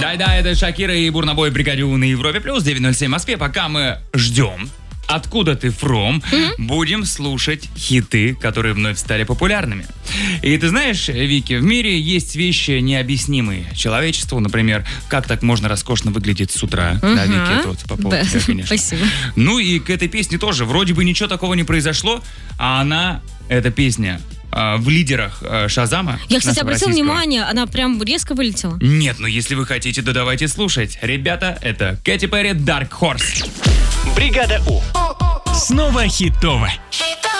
Да, это Шакира и Бурнабой, Бригадю на Европе Плюс, 9:07 в Москве. Пока мы ждем «Откуда ты from?», будем слушать хиты, которые вновь стали популярными. И ты знаешь, Вики, в мире есть вещи необъяснимые человечеству. Например, как так можно роскошно выглядеть с утра. Да, Вики, это вот по поводу тебя, конечно. Спасибо. Ну и к этой песне тоже. Вроде бы ничего такого не произошло, а эта песня в лидерах Шазама. Я, кстати, нашего обратила российского. внимание, она прям резко вылетела. Нет, ну если вы хотите, то давайте слушать. Ребята, это Кэти Перри, Dark Horse. Бригада У. Снова хитово.